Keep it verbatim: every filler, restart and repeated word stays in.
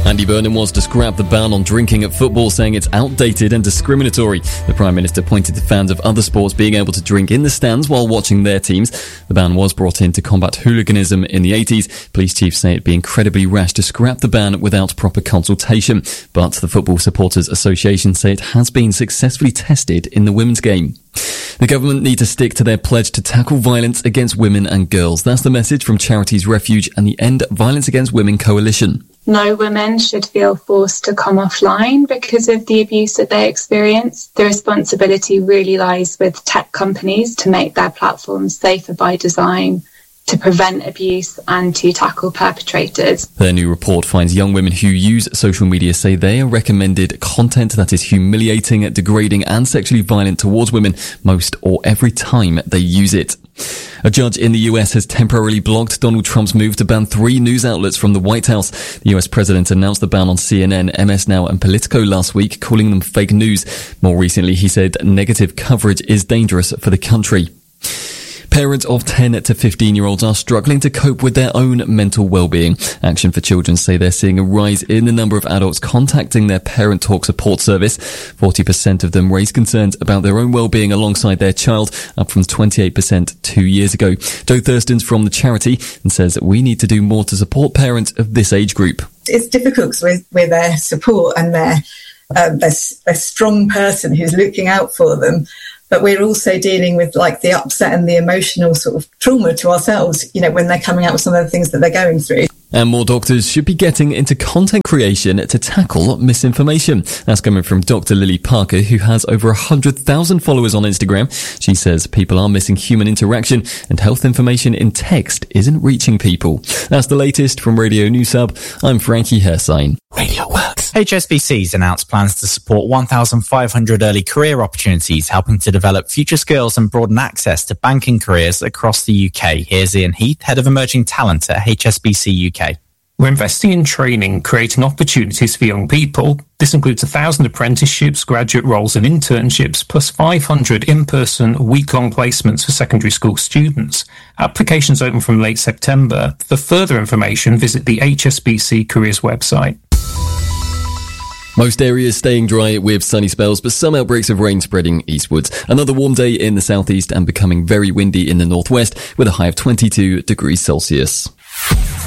Andy Burnham wants to scrap the ban on drinking at football, saying it's outdated and discriminatory. The Prime Minister pointed to fans of other sports being able to drink in the stands while watching their teams. The ban was brought in to combat hooliganism in the eighties. Police chiefs say it'd be incredibly rash to scrap the ban without proper consultation. But the Football Supporters Association say it has been successfully tested in the women's game. The government need to stick to their pledge to tackle violence against women and girls. That's the message from Charities Refuge and the End Violence Against Women Coalition. No women should feel forced to come offline because of the abuse that they experience. The responsibility really lies with tech companies to make their platforms safer by design, to prevent abuse and to tackle perpetrators. Their new report finds young women who use social media say they are recommended content that is humiliating, degrading and sexually violent towards women most or every time they use it. A judge in the U S has temporarily blocked Donald Trump's move to ban three news outlets from the White House. The U S president announced the ban on C N N, M S Now and Politico last week, calling them fake news. More recently, he said negative coverage is dangerous for the country. Parents of ten to fifteen year olds are struggling to cope with their own mental well-being. Action for Children say they're seeing a rise in the number of adults contacting their Parent Talk support service. forty percent of them raise concerns about their own well-being alongside their child, up from twenty-eight percent two years ago. Joe Thurston's from the charity and says that we need to do more to support parents of this age group. It's difficult with, with their support and their, um, their, their strong person who's looking out for them. But we're also dealing with like the upset and the emotional sort of trauma to ourselves, you know, when they're coming out with some of the things that they're going through. And more doctors should be getting into content creation to tackle misinformation. That's coming from Doctor Lily Parker, who has over one hundred thousand followers on Instagram. She says people are missing human interaction and health information in text isn't reaching people. That's the latest from Radio News Hub. I'm Frankie Hersign. Radio Works. H S B C's announced plans to support one thousand five hundred early career opportunities, helping to develop future skills and broaden access to banking careers across the U K. Here's Ian Heath, Head of Emerging Talent at H S B C U K. We're investing in training, creating opportunities for young people. This includes one thousand apprenticeships, graduate roles and internships, plus five hundred in-person, week-long placements for secondary school students. Applications open from late September. For further information, visit the H S B C Careers website. Most areas staying dry with sunny spells, but some outbreaks of rain spreading eastwards. Another warm day in the southeast and becoming very windy in the northwest with a high of twenty-two degrees Celsius.